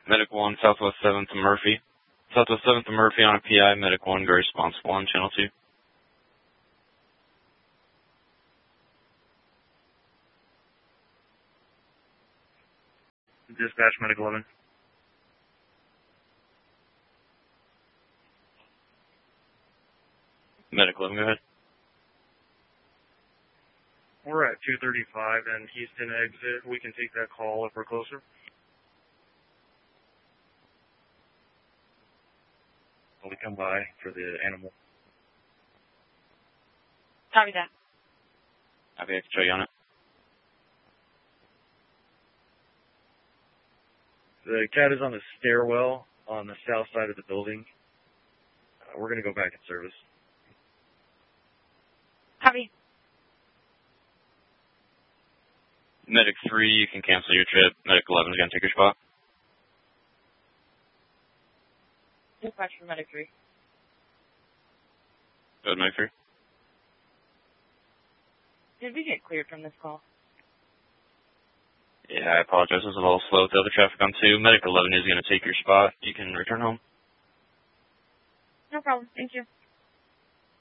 Medic 1, Southwest 7th to Murphy. Southwest 7th to Murphy on a PI, Medic 1, go response 1, channel 2. Dispatch, Medic 11. Medic 11, go ahead. We're at 235 and Houston exit. We can take that call if we're closer. We come by for the animal. Copy that. Copy, I can show you on it. The cat is on the stairwell on the south side of the building. We're going to go back in service. Copy. Medic 3, you can cancel your trip. Medic 11 is going to take your spot. Dispatch for Medic 3. Go ahead, Medic 3. Did we get cleared from this call? Yeah, I apologize. It was a little slow with the other traffic on 2. Medic 11 is going to take your spot. You can return home. No problem. Thank you.